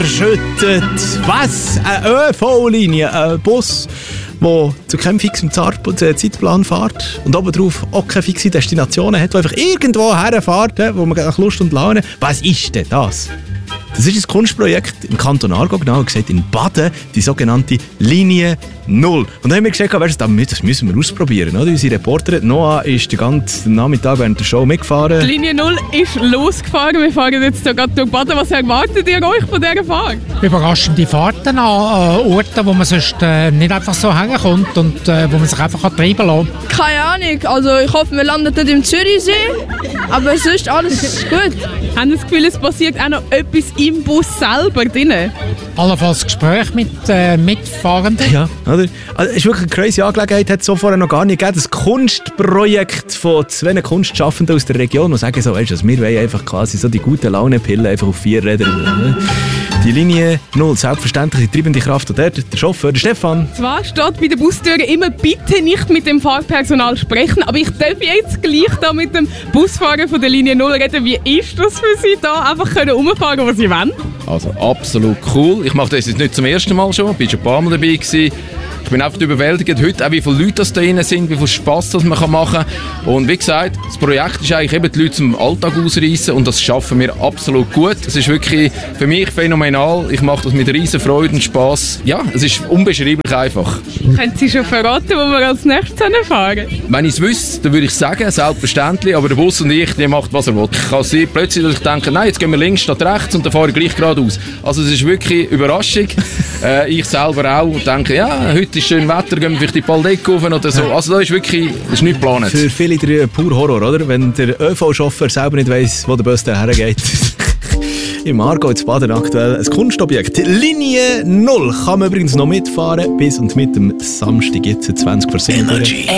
verschüttet. Was? Eine ÖV-Linie, ein Bus, der zu keinem fixen Zeitplan fährt und obendrauf auch keine fixe Destinationen hat, die einfach irgendwo herfährt, wo man nach Lust und Laune... Was ist denn das? Das ist ein Kunstprojekt im Kanton Aargau, genauer gesagt in Baden, die sogenannte Linie 0. Und dann haben wir gesagt, weißt du, das müssen wir ausprobieren. Oder? Unsere Reporterin Noah ist den ganzen Nachmittag während der Show mitgefahren. Die Linie 0 ist losgefahren. Wir fahren jetzt gerade durch Baden. Was erwartet ihr euch von dieser Fahrt? Überraschende Fahrten an Orten, wo man sonst nicht einfach so hängen kommt und wo man sich einfach treiben lassen kann. Keine Ahnung. Also ich hoffe, wir landen nicht im Zürichsee. Aber sonst alles gut. Haben Sie das Gefühl, es passiert auch noch etwas im Bus selber drin? Allenfalls Gespräche mit Mitfahrenden. Ja, oder? Also, es ist wirklich eine crazy Angelegenheit, hat es so vorher noch gar nicht gegeben. Das Kunstprojekt von 2 Kunstschaffenden aus der Region, die sagen so, weißt du, wir wollen einfach quasi so die gute Laune-Pillen einfach auf 4 Rädern. Die Linie 0, selbstverständlich die treibende Kraft und der Chauffeur, der Stefan. Zwar steht bei den Bustüren immer, bitte nicht mit dem Fahrpersonal sprechen, aber ich darf jetzt gleich da mit dem Busfahrer von der Linie 0 reden. Wie ist das für Sie da, einfach rumfahren, wo Sie wollen? Also absolut cool. Ich mache das jetzt nicht zum ersten Mal schon, ich war schon ein paar Mal dabei gewesen. Ich bin einfach überwältigt heute, auch wie viele Leute das da drin sind, wie viel Spass das man machen kann. Und wie gesagt, das Projekt ist eigentlich eben die Leute zum Alltag ausreißen und das schaffen wir absolut gut. Es ist wirklich für mich phänomenal. Ich mache das mit riesen Freude und Spass. Ja, es ist unbeschreiblich einfach. Können Sie schon verraten, wo wir als nächstes fahren? Wenn ich es wüsste, dann würde ich sagen, selbstverständlich, aber der Bus und ich, der macht, was er will. Ich kann sehen, plötzlich, dass ich denke, nein, jetzt gehen wir links statt rechts und dann fahre ich gleich geradeaus. Also es ist wirklich Überraschung. Ich selber auch denke, ja, heute ist schön Wetter, gehen wir vielleicht die Paldeck rauf oder so. Also da ist wirklich, das ist nicht geplant. Für viele der pur Horror, oder? Wenn der ÖV-Chauffeur selber nicht weiss, wo der Bus hergeht. Im Aargau in Baden aktuell ein Kunstobjekt. Linie 0 kann man übrigens noch mitfahren bis und mit dem Samstag jetzt 20 vor 7.